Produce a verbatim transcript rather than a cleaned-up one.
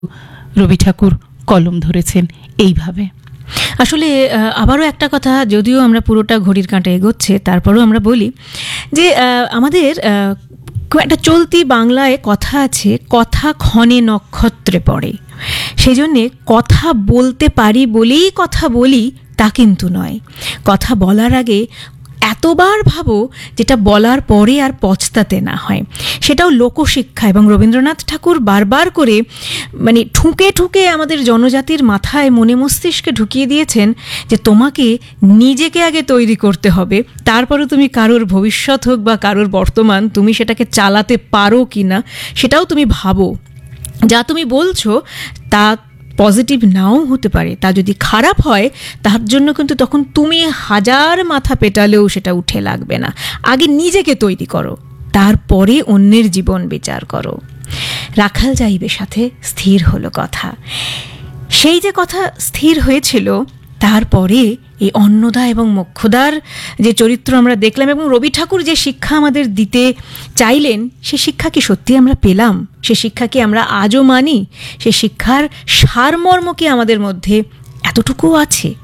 রবি ঠাকুর কলম ধরেছেন এইভাবে। আসলে আবারও একটা কথা, যদিও আমরা পুরোটা ঘড়ির কাঁটা এগোচ্ছে, তারপরেও আমরা বলি যে আমাদের একটা চলতি বাংলায় কথা আছে, কথা ক্ষণে নক্ষত্রে পড়ে। সেই জন্যে কথা বলতে পারি বলেই কথা বলি তা কিন্তু নয়। কথা বলার আগে এতবার ভাবো যেটা বলার পরে আর পচতাতে না হয়। সেটাও লোকশিক্ষা, এবং রবীন্দ্রনাথ ঠাকুর বারবার করে মানে ঠুকে ঠুকে আমাদের জনজাতির মাথায় মনে মস্তিষ্কে ঢুকিয়ে দিয়েছেন যে তোমাকে নিজেকে আগে তৈরি করতে হবে, তারপরে তুমি কারোর ভবিষ্যৎ হোক বা কারোর বর্তমান, তুমি সেটাকে চালাতে পারো কি না সেটাও তুমি ভাবো। যা তুমি বলছো তা পজিটিভ নাও হতে পারে, তা যদি খারাপ হয় তার জন্য কিন্তু তখন তুমি হাজার মাথা পেটালেও সেটা উঠে লাগবে না। আগে নিজেকে তৈরি করো, তারপরে অন্যের জীবন বিচার করো। রাখাল যাইবে সাথে স্থির হলো কথা। সেই যে কথা স্থির হয়েছিল, তারপরে এই অন্নদা এবং মোক্ষদার যে চরিত্র আমরা দেখলাম, এবং রবি ঠাকুর যে শিক্ষা আমাদের দিতে চাইলেন, সে শিক্ষা কি সত্যি আমরা পেলাম? সে শিক্ষা কি আমরা আজও মানি? সে শিক্ষার সারমর্ম কি আমাদের মধ্যে এতটুকুও আছে?